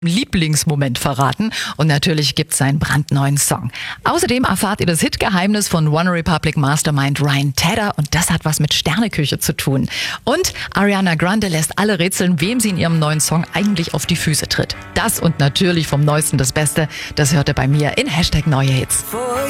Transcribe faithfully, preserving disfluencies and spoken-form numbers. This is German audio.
Lieblingsmoment verraten und natürlich gibt's seinen brandneuen Song. Außerdem erfahrt ihr das Hitgeheimnis von One Republic Mastermind Ryan Tedder und das hat was mit Sterneküche zu tun. Und Ariana Grande lässt alle rätseln, wem sie in ihrem neuen Song eigentlich auf die Füße tritt. Das und natürlich vom Neuesten das Beste, das hört ihr bei mir in Hashtag Neue Hits.